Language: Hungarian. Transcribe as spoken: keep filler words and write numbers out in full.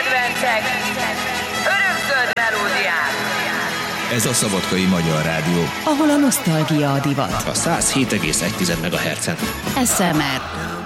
kedvencek, örökzöld melódiák. Ez a Szabadkai Magyar Rádió, ahol a nosztalgia a divat. A száz hét egész egy megahertzen. es em er